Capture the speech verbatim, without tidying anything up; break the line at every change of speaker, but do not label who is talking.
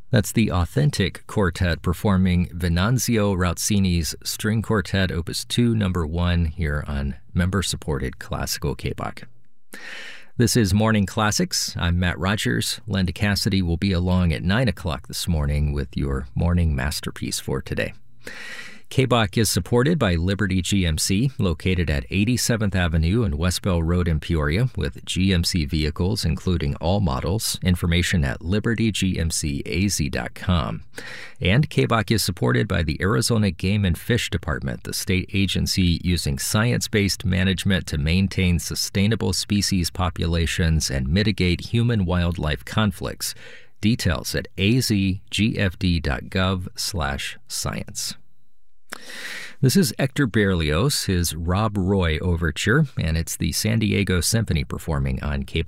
That's the Authentic Quartet performing Venanzio Rauzzini's String Quartet Opus two, number one, here on member-supported Classical K-Bach. This is Morning Classics. I'm Matt Rogers. Linda Cassidy will be along at nine o'clock this morning with your morning masterpiece for today. K-Bach is supported by Liberty G M C, located at eighty-seventh Avenue and West Bell Road in Peoria, with G M C vehicles, including all models. Information at liberty g m c a z dot com. And K-Bach is supported by the Arizona Game and Fish Department, the state agency using science-based management to maintain sustainable species populations and mitigate human-wildlife conflicts. Details at a z g f d dot gov slash science. This is Hector Berlioz, his Rob Roy Overture, and it's the San Diego Symphony performing on K-Bach.